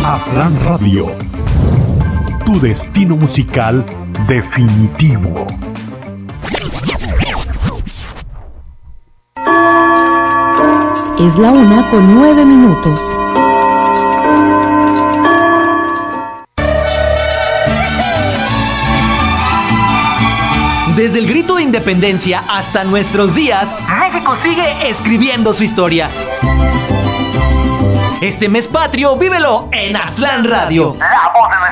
Aslan Radio, tu destino musical definitivo. Es la 1:09. Desde el grito de independencia hasta nuestros días, México sigue escribiendo su historia. Este mes patrio, vívelo en Aslan Radio. La